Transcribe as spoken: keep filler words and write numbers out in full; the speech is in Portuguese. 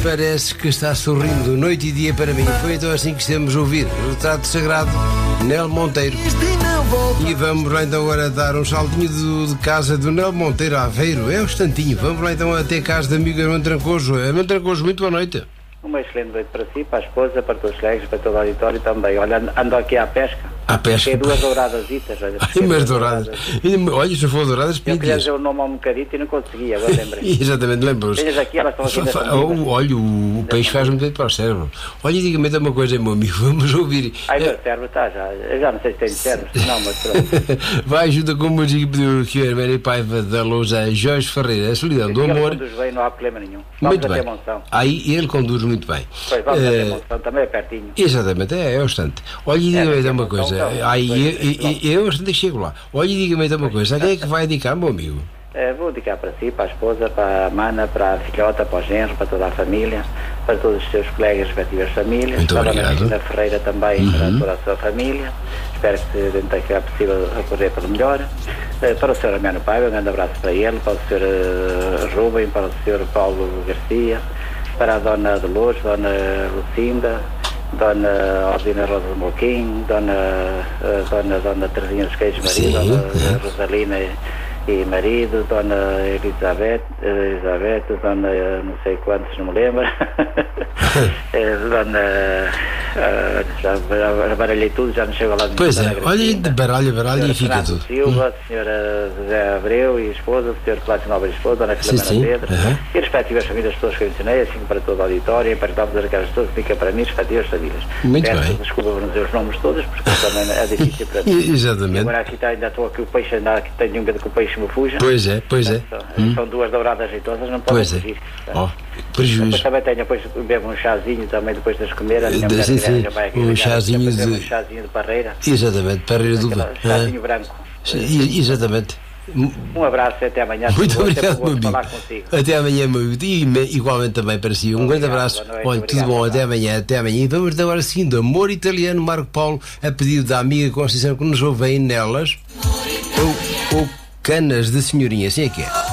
Parece que está sorrindo noite e dia para mim. Foi então assim que estamos a ouvir o retrato sagrado Nel Monteiro. E vamos lá então agora dar um saltinho de, de casa do Nel Monteiro a Aveiro. É um instantinho. Vamos lá então até casa da amiga Armando Trancoso. Armando Trancoso, muito boa noite. Uma excelente noite para si, para a esposa, para todos os colegas, para todo o auditório também. Olha, ando aqui à pesca. À pesca? Tem duas douradazitas. Olha, Ai, mas douradas. Olha, se for douradas, eu queria dizer o nome ao um bocadito e não conseguia, agora lembrei. Exatamente, lembro-se. Tens aqui, elas estão aqui fa... oh, Olha, o, o peixe faz muito bem para o cérebro. Olha, diga-me uma coisa, meu amigo, vamos ouvir. Ai, meu cérebro está já. Eu já não sei se tem cérebro, não, mas pronto. Vai, ajuda com a música que pediu aqui o Herménio Paiva da Lousa, Jorge Ferreira, a solidão do amor. Ele conduz bem, não há problema nenhum. Vamos muito bem. Monção. Aí ele conduz muito bem. Pois, vamos uh, até Monção, também é pertinho. Exatamente, é, é bastante. Olha, diga-me é, uma coisa. Então, aí eu bastante chego lá. Olha, diga-me então uma coisa. A quem é que vai indicar, meu amigo? É, vou indicar para si, para a esposa, para a mana, para a filhota, para o genro, para toda a família, para todos os seus colegas, respectivas famílias. Muito para obrigado. a Cristina Ferreira também, uhum. para toda a sua família. Espero que dentro daquilo que é possível a correr pelo melhor. É, para o senhor Armando Paiva, um grande abraço para ele, para o senhor uh, Rubem, para o senhor Paulo Garcia, para a dona Dolores, dona Lucinda, Dona Aldina Rosa do Moquim, Dona, uh, dona, dona Terezinha dos Queijos, marido, Dona uh, Rosalina e, e marido, Dona Elizabeth, Elizabeth, Dona uh, não sei quantos, não me lembro, Dona, uh, já, já baralhei tudo, já não chego lá. Pois é, olha, baralha, baralha e fica tudo. Silva, hum. Senhora José Abreu e esposa, o senhor Cláudio Nobre e esposa, Dona Filomena Pedro, uhum. e respectivas famílias, pessoas que eu mencionei, assim para todo o auditório, e para todas aquelas pessoas que fica para mim, respectivas famílias. Muito Peço bem. Desculpa por não dizer os nomes todos, porque também é difícil para mim. Exatamente. Agora aqui está, ainda estou aqui o peixe, ainda aqui tenho medo que o peixe me fuja. Pois é, pois é. São, hum. são duas douradas jeitosas, não podem fugir. É. Oh, prejuízo. Depois também tenho, depois bebo um chazinho também depois das comer. A minha de, mulher sim, sim. Já vai aqui, um, já, chazinho já de... um chazinho de parreira. Exatamente, parreira do... Chazinho ah. branco. Exatamente. Um abraço e até amanhã. Muito obrigado, meu amigo. Falar consigo. Até amanhã, meu amigo. E igualmente também para si. Um obrigado, grande abraço. Noite, olha, tudo bom. Até amanhã. Até amanhã. E vamos agora seguindo. Amor Italiano, Marco Paulo, a pedido da amiga Conceição que nos ouve aí nelas. Ou, ou canas de senhorinha. Assim é que é.